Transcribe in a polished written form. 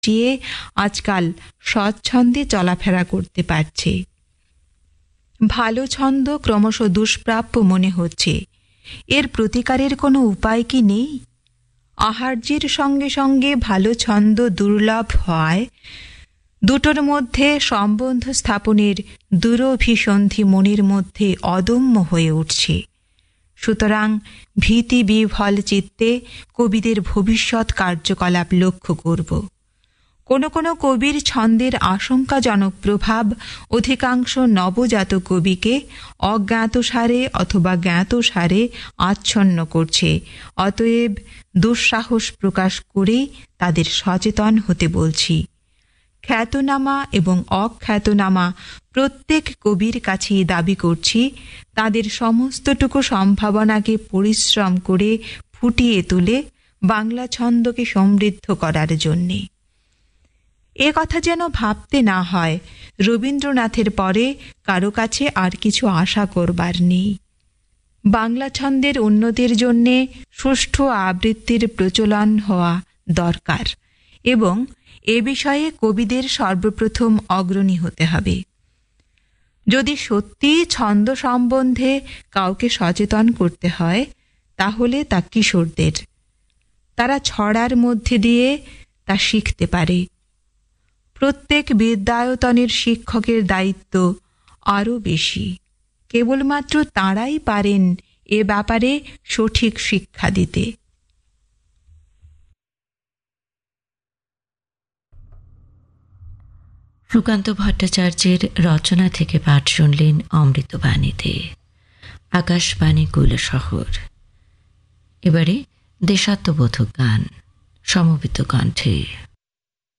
গুটিয়ে আজকাল স্বচ্ছন্দে চলাফেরা করতে পারছে। ভালো ছন্দ ক্রমশ দুষ্প্রাপ্য মনে হচ্ছে। এর প্রতিকারের কোনো উপায় কি নেই? আহার্যের সঙ্গে সঙ্গে ভালো ছন্দ দুর্লভ হয়, দুটোর মধ্যে সম্বন্ধ স্থাপনের দুরভিসন্ধি মনের মধ্যে অদম্য হয়ে উঠছে। সুতরাং ভীতি বিহ্বল চিত্তে কবিদের ভবিষ্যৎ কার্যকলাপ লক্ষ্য করব। কোনো কোনো কবির ছন্দের আশঙ্কাজনক প্রভাব অধিকাংশ নবজাত কবিকে অজ্ঞাতসারে অথবা জ্ঞাতসারে আচ্ছন্ন করছে। অতএব দুঃসাহস প্রকাশ করে তাদের সচেতন হতে বলছি। খ্যাতনামা এবং অখ্যাতনামা প্রত্যেক কবির কাছেই দাবি করছি তাদের সমস্তটুকু সম্ভাবনাকে পরিশ্রম করে ফুটিয়ে তুলে বাংলা ছন্দকে সমৃদ্ধ করার জন্যে। এ কথা যেন ভাবতে না হয় রবীন্দ্রনাথের পরে কারো কাছে আর কিছু আশা করবার নেই। বাংলা ছন্দের উন্নতির জন্যে সুষ্ঠু আবৃত্তির প্রচলন হওয়া দরকার এবং এ বিষয়ে কবিদের সর্বপ্রথম অগ্রণী হতে হবে। যদি সত্যি ছন্দ সম্বন্ধে কাউকে সচেতন করতে হয় তাহলে তা কিশোরদের। তারা ছড়ার মধ্যে দিয়ে তা শিখতে পারে। প্রত্যেক বিদ্যায়তনের শিক্ষকের দায়িত্ব আরও বেশি। কেবলমাত্র তাঁরাই পারেন এ ব্যাপারে সঠিক শিক্ষা দিতে। সুকান্ত ভট্টাচার্যের রচনা থেকে পাঠ শুনলেন অমৃতবাণীতে। আকাশবাণী কুলশহর। এবারে দেশাত্মবোধক গান সমবেত কণ্ঠে।